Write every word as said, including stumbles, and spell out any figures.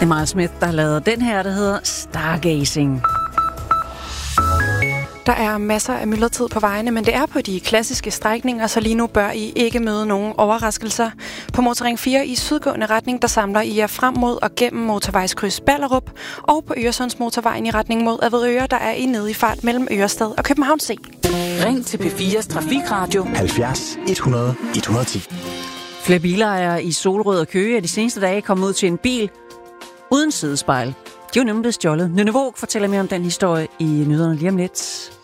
er Miles Smith, der har lavet den her, der hedder Stargazing. Der er masser af myldretid på vejene, men det er på de klassiske strækninger, så lige nu bør I ikke møde nogen overraskelser. På motorring fire i sydgående retning, der samler I jer frem mod og gennem motorvejskryds Ballerup, og på Øresundsmotorvejen i retning mod Avedøre, der er I nede i fart mellem Ørestad og København C. Ring til P fires Trafikradio halvfjerds hundrede et hundrede og ti. Flere bilejere i Solrød og Køge er de seneste dage kommet ud til en bil uden sidespejl. De er jo nemlig blevet stjålet. Nynne Våg fortæller mere om den historie i nyhederne lige om lidt.